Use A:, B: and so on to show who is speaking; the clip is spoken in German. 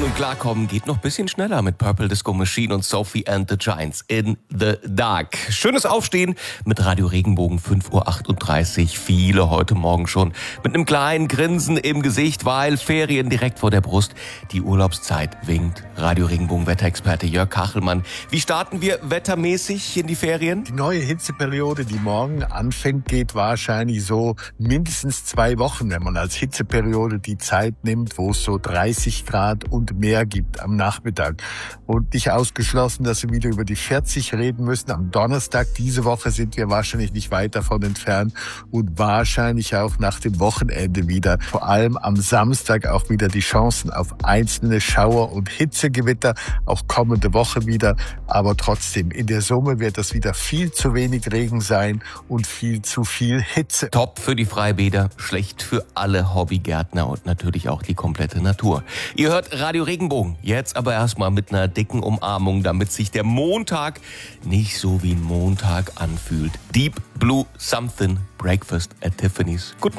A: Schlafen und Klarkommen geht noch ein bisschen schneller mit Purple Disco Machine und Sophie and the Giants in the Dark. Schönes Aufstehen mit Radio Regenbogen 5.38 Uhr. Viele heute Morgen schon mit einem kleinen Grinsen im Gesicht, weil Ferien direkt vor der Brust. Die Urlaubszeit winkt. Radio Regenbogen Wetterexperte Jörg Kachelmann. Wie starten wir wettermäßig in die Ferien?
B: Die neue Hitzeperiode, die morgen anfängt, geht wahrscheinlich so mindestens 2 Wochen, wenn man als Hitzeperiode die Zeit nimmt, wo es so 30 Grad und mehr gibt am Nachmittag. Und nicht ausgeschlossen, dass wir wieder über die 40 reden müssen. Am Donnerstag diese Woche sind wir wahrscheinlich nicht weit davon entfernt und wahrscheinlich auch nach dem Wochenende wieder. Vor allem am Samstag auch wieder die Chancen auf einzelne Schauer- und Hitzegewitter, auch kommende Woche wieder. Aber trotzdem, in der Summe wird das wieder viel zu wenig Regen sein und viel zu viel Hitze.
A: Top für die Freibäder, schlecht für alle Hobbygärtner und natürlich auch die komplette Natur. Ihr hört Radio Regenbogen, jetzt aber erstmal mit einer dicken Umarmung, damit sich der Montag nicht so wie ein Montag anfühlt. Deep Blue Something, Breakfast at Tiffany's. Guten